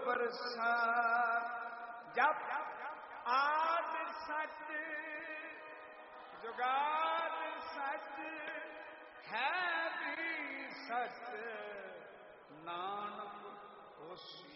प्रसाद। जप आद सच जुगाद सच है भी सच, नानक होसी